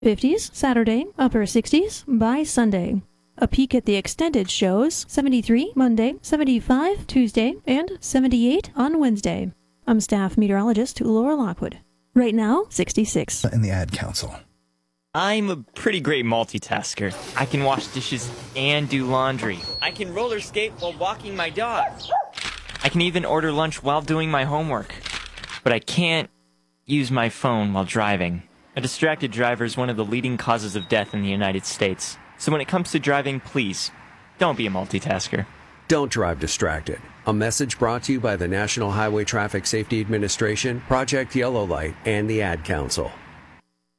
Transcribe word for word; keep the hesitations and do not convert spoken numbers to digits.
fifties Saturday, upper sixties by Sunday. A peek at the extended shows, seventy-three Monday, seventy-five Tuesday, and seventy-eight on Wednesday. I'm staff meteorologist Laura Lockwood. Right now, sixty-six. In the Ad Council. I'm a pretty great multitasker. I can wash dishes and do laundry. I can roller skate while walking my dog. I can even order lunch while doing my homework. But I can't use my phone while driving. A distracted driver is one of the leading causes of death in the United States. So when it comes to driving, please, don't be a multitasker. Don't drive distracted. A message brought to you by the National Highway Traffic Safety Administration, Project Yellow Light, and the Ad Council.